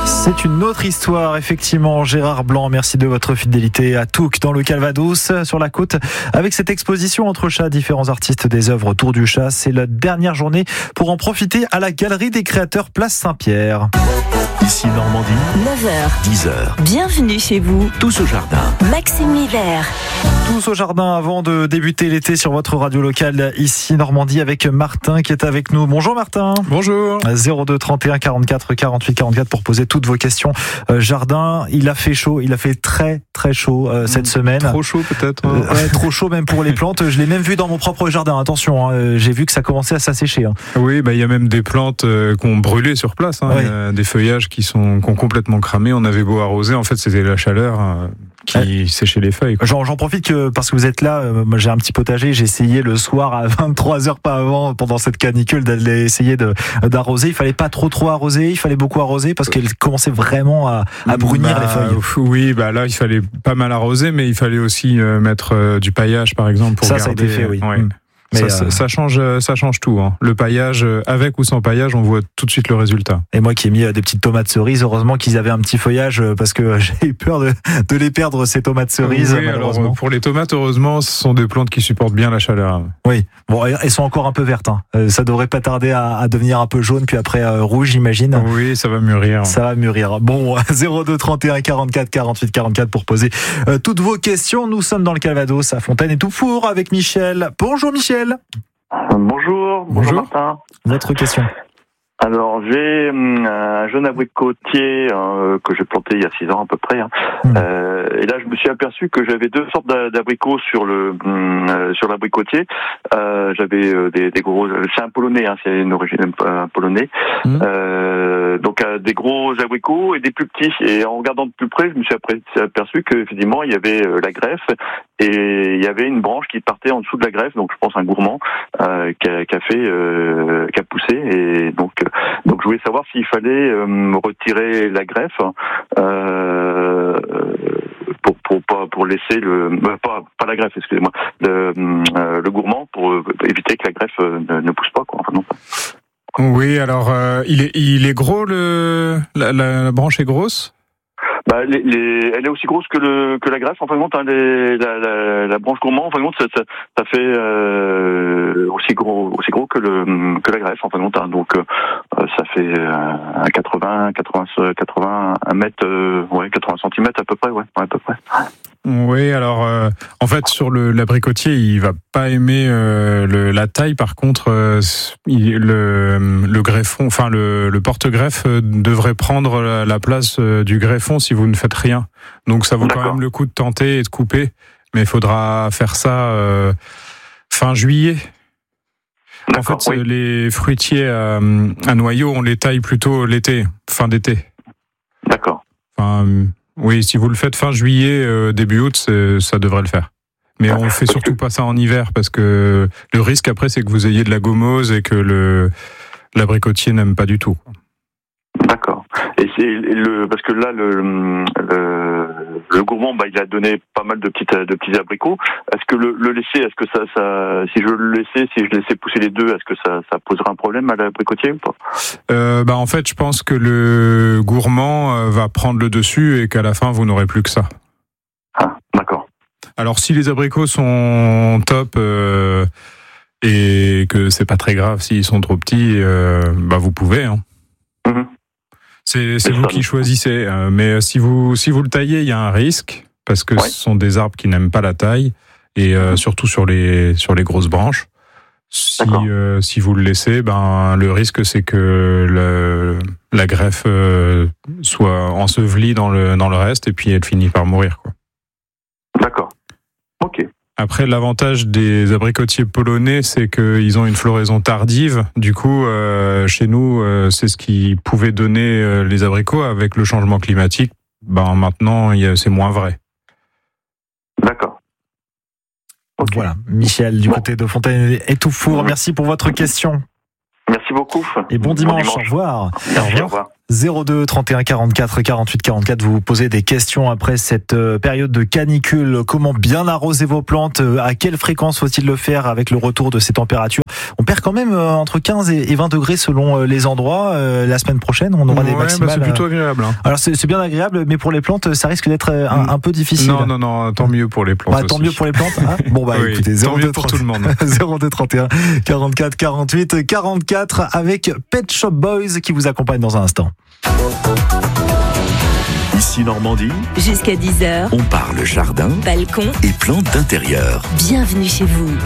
C'est une autre histoire, effectivement. Gérard Blanc, merci de votre fidélité à Touques, dans le Calvados, sur la côte, avec cette exposition entre chats, différents artistes des œuvres autour du chat. C'est la dernière journée pour en profiter à la Galerie des Créateurs, place Saint-Pierre. Ici Normandie, 9h, 10h, bienvenue chez vous. tous au jardin. Maxime Miller. Tous au jardin avant de débuter l'été sur votre radio locale, ici Normandie, avec Martin qui est avec nous. Bonjour Martin. Bonjour. 02 31 44 48 44 pour poser toutes vos questions. Jardin, il a fait chaud, il a fait très très chaud cette semaine. Trop chaud peut-être. Ouais, trop chaud même pour les plantes. Je l'ai même vu dans mon propre jardin. Attention, j'ai vu que ça commençait à s'assécher. Oui, il y a même des plantes qui ont brûlé sur place. Oui. Il y a des feuillages qui ont complètement cramé. On avait beau arroser, en fait c'était la chaleur qui séchait les feuilles. J'en profite parce que vous êtes là. Moi, j'ai un petit potager. J'ai essayé le soir à 23h pas avant, pendant cette canicule, d'aller essayer d'arroser. Il fallait pas trop arroser. Il fallait beaucoup arroser parce qu'elle commençait vraiment à brunir les feuilles. Oui, là il fallait pas mal arroser, mais il fallait aussi mettre du paillage par exemple pour garder. Ça a été fait, oui. Ouais. Mais ça change tout. Le paillage, avec ou sans paillage, on voit tout de suite le résultat. Et moi qui ai mis des petites tomates cerises, heureusement qu'ils avaient un petit feuillage parce que j'ai eu peur de les perdre, ces tomates cerises. Oui, malheureusement. alors pour les tomates, heureusement, ce sont des plantes qui supportent bien la chaleur. Oui, bon, elles sont encore un peu vertes. Ça devrait pas tarder à devenir un peu jaune, puis après rouge, j'imagine. Oui, ça va mûrir. Ça va mûrir. Bon, 02 31 44 48 44 pour poser toutes vos questions. Nous sommes dans le Calvados, à Fontaine-et-Toufour, avec Michel. Bonjour Michel. Bonjour Martin. Votre question. Alors j'ai un jeune abricotier que j'ai planté il y a 6 ans à peu près. Et là je me suis aperçu que j'avais deux sortes d'abricots sur l'abricotier. J'avais des gros. C'est un polonais, c'est une origine polonais. Donc des gros abricots et des plus petits. Et en regardant de plus près, je me suis aperçu que effectivement il y avait la greffe et il y avait une branche qui partait en dessous de la greffe. Donc je pense un gourmand qui a poussé et donc je voulais savoir s'il fallait retirer la greffe pour laisser pas la greffe, excusez-moi, le gourmand pour éviter que la greffe ne pousse pas quoi. Enfin, non. Oui, alors il est gros la branche est grosse. Elle est aussi grosse que la greffe. En fin de compte, la branche gourmand, en fin de compte, ça fait aussi gros que la greffe. En fin de compte, donc ça fait 80 mètres, 80 centimètres à peu près, à peu près. Oui, alors en fait sur l'abricotier, il va pas aimer la taille. Par contre, le greffon, enfin le porte-greffe devrait prendre la place du greffon si vous ne faites rien. Donc ça vaut quand même le coup de tenter et de couper, mais il faudra faire ça fin juillet. En fait, les fruitiers à noyaux, on les taille plutôt l'été, fin d'été. D'accord. Oui, si vous le faites fin juillet, début août, ça devrait le faire. Mais on fait surtout pas ça en hiver, parce que le risque après, c'est que vous ayez de la gommose et que l'abricotier n'aime pas du tout. D'accord. Et parce que là, le gourmand, il a donné pas mal de petits abricots. Est-ce que le laisser, est-ce que ça, si je laissais pousser les deux, est-ce que ça poserait un problème à l'abricotier ou pas? En fait, je pense que le gourmand va prendre le dessus et qu'à la fin, vous n'aurez plus que ça. Ah, d'accord. Alors, si les abricots sont top et que c'est pas très grave s'ils sont trop petits, vous pouvez. Mm-hmm. C'est vous qui choisissez, mais si vous le taillez, il y a un risque parce que ce sont des arbres qui n'aiment pas la taille et surtout sur les grosses branches. Si vous le laissez, le risque c'est que la greffe soit ensevelie dans le reste et puis elle finit par mourir, quoi. D'accord. Ok. Après, l'avantage des abricotiers polonais, c'est qu'ils ont une floraison tardive. Du coup, chez nous, c'est ce qui pouvait donner les abricots. Avec le changement climatique, maintenant, c'est moins vrai. D'accord. Okay. Voilà, Michel, du côté de Fontaine-et-Toufour. Merci pour votre question. Merci beaucoup. Et bon dimanche. Au revoir. Merci, au revoir. 02 31 44 48 44, vous vous posez des questions après cette période de canicule. Comment bien arroser vos plantes? À quelle fréquence faut-il le faire avec le retour de ces températures? On perd quand même entre 15 et 20 degrés selon les endroits. La semaine prochaine, on aura des maximales. C'est plutôt agréable. Alors c'est bien agréable, mais pour les plantes, ça risque d'être un peu difficile. Non, tant mieux pour les plantes. Tant mieux pour les plantes. Hein, bon oui, écoutez, 02 pour tout le monde. 02 31 44 48 44 avec Pet Shop Boys qui vous accompagne dans un instant. Ici Normandie, jusqu'à 10h, on parle jardin, balcon et plantes d'intérieur. Bienvenue chez vous.